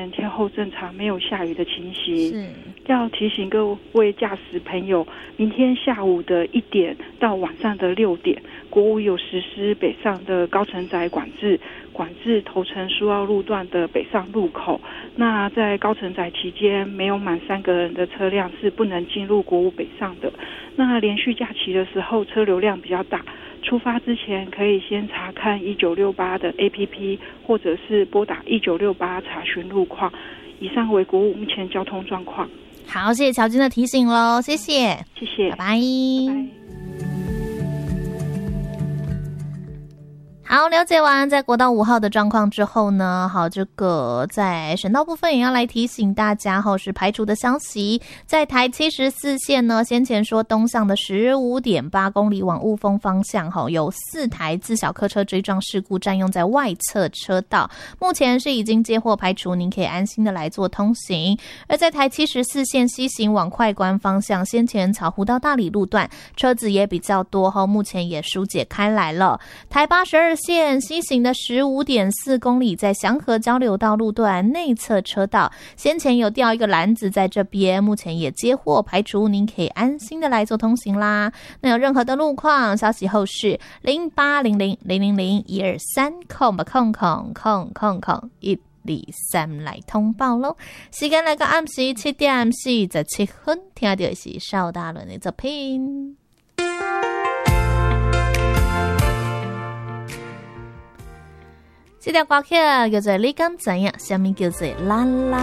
前天候正常，没有下雨的情形。 是要提醒各位驾驶朋友，明天下午的1点到晚上的6点，国五有实施北上的高承载管制头城苏澳路段的北上路口。那在高承载期间，没有满3个人的车辆是不能进入国五北上的。那连续假期的时候，车流量比较大，出发之前可以先查看1968的 APP， 或者是拨打1968查询路况。以上为国五目前交通状况。 好，谢谢乔军的提醒咯，谢谢， 谢谢， 拜拜， 拜拜。 好，了解完在国道5号的状况之后呢，好，这个在省道部分也要来提醒大家是排除的消息。在台74线呢，先前说东向的 15.8 公里往雾峰方向有4台自小客车追撞事故占用在外侧车道，目前是已经接获排除，您可以安心的来做通行。而在台74线西行往快关方向，先前草湖到大理路段车子也比较多，目前也疏解开来了。台82线西行的 15.4 公里在祥和交流道路段内侧车道，先前有掉一个篮子在这边，目前也接获排除，您可以安心的来做通行啦。那有任何的路况消息后是0800-000-123000123来通报咯。时间来到暗时7點47分，聽到的是邵大倫的作品。這條歌曲叫做你敢知影什麼叫做啦啦